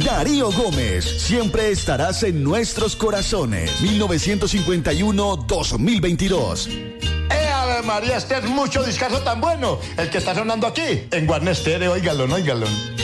Darío Gómez, siempre estarás en nuestros corazones. 1951-2022. Ave María, este es mucho discazo tan bueno. El que está sonando aquí, en Guarne Stereo, óigalo, óigalo.